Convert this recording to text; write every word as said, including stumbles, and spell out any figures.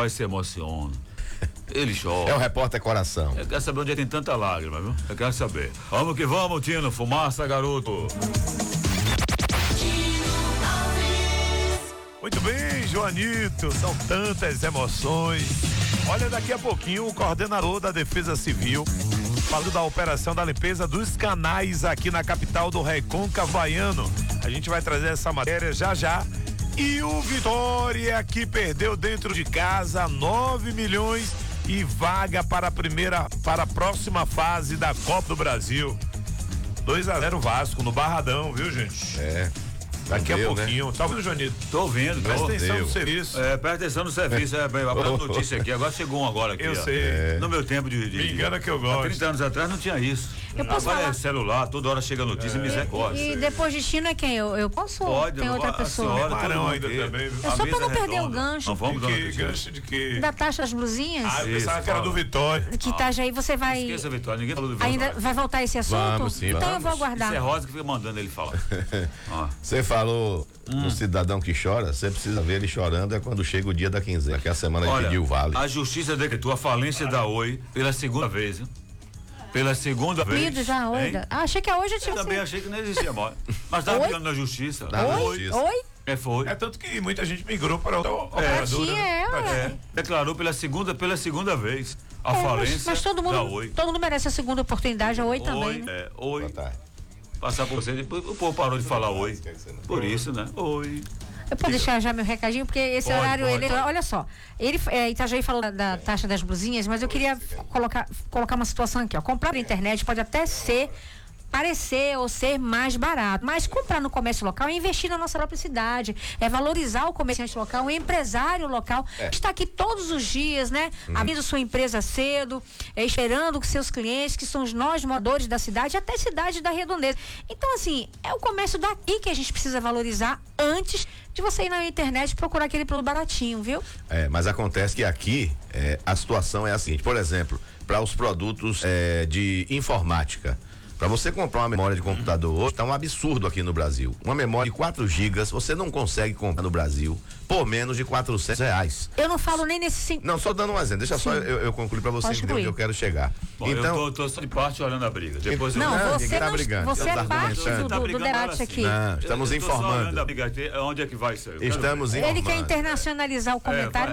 rapaz se emociona. Ele chora. É o repórter coração. Eu quero saber onde tem tanta lágrima, viu? Eu quero saber. Vamos que vamos, Tino. Fumaça, garoto. Muito bem, Joanito. São tantas emoções. Olha, daqui a pouquinho o coordenador da Defesa Civil falando da operação da limpeza dos canais aqui na capital do Recôncavo Baiano. A gente vai trazer essa matéria já já. E o Vitória, que perdeu dentro de casa nove milhões e vaga para a primeira, para a próxima fase da Copa do Brasil. dois a zero Vasco no Barradão, viu, gente? É. Daqui deu, a pouquinho. Né? Tá ouvindo, Joanito? Tô ouvindo. Presta tô. atenção deu. no serviço. É, presta atenção no serviço. É, bem, a próxima notícia aqui. Agora chegou um agora aqui. Eu ó. sei. É. No meu tempo de. de Me engana que eu Há gosto. trinta anos atrás não tinha isso. Eu posso Agora falar? é celular, toda hora chega notícia, misericórdia. E depois de China é quem? Eu, eu posso? Pode, Tem outra a pessoa? senhora, Marão todo mundo ainda aqui. também, viu? É A só pra mesa não perder o redonda. gancho. Não vamos, De dona que Cristina. gancho de que? Da taxa das blusinhas? Ah, eu pensava Isso, que era fala. do Vitória. Que taxa aí você vai. Esqueça, Vitória, ninguém falou do Vitória. Ainda vai voltar esse assunto? Vamos, sim, então vamos. eu vou aguardar. Isso é Rosa que fica mandando ele falar. Ó. Você falou no cidadão que chora, você precisa ver ele chorando é quando chega o dia da quinzena, que é a semana de Olha, pedir o vale. a justiça decretou a falência da Oi pela segunda vez, viu? Pela segunda vez. Lido já hoje. hein? Ah, achei que a hoje Eu tinha também sido. achei que não existia mais. Mas tava Oi? brigando na justiça. Tá na Oi? justiça. Oi? É, foi. É tanto que muita gente migrou para outra É, operadora. tinha, né? é, Pra- ué. Declarou pela segunda, pela segunda vez a É, mas, falência mas todo da mundo, Oi. todo mundo merece a segunda oportunidade, a Oi também, Oi, né? é, oi. Boa tarde. Passar por você, depois o povo parou de falar oi. Por isso, né? Oi. Eu posso deixar já meu recadinho, porque esse Pode, horário, pode. ele, olha só, ele, é, Itajaí falou da, da taxa das blusinhas, mas eu queria colocar, colocar uma situação aqui, ó, comprar na internet pode até ser, parecer ou ser mais barato, mas comprar no comércio local é investir na nossa própria cidade, é valorizar o comerciante local, o empresário local, É. que está aqui todos os dias, né, abrindo sua empresa cedo, é, esperando que seus clientes, que são os nós moradores da cidade, até cidade da redondeza. Então, assim, é o comércio daqui que a gente precisa valorizar antes de você ir na internet e procurar aquele produto baratinho, viu? É, mas acontece que aqui é, a situação é a seguinte, por exemplo, para os produtos é, de informática. Para você comprar uma memória de computador hoje, tá um absurdo aqui no Brasil. Uma memória de quatro gigas, você não consegue comprar no Brasil por menos de quatrocentos reais. Eu não falo nem nesse sentido. Não, só dando um exemplo, deixa só eu, eu concluir para você Pode entender onde concluir. eu quero chegar. Bom, então, eu tô, tô só de parte olhando a briga. Depois eu Não, Não, você ninguém tá não, brigando. você Eu é tô parte argumentando. do, Tá do brigando debate agora aqui. sim. Não, estamos Eu tô só informando. olhando a briga, onde é que vai ser? Eu quero estamos ver. informando. Ele quer internacionalizar o comentário.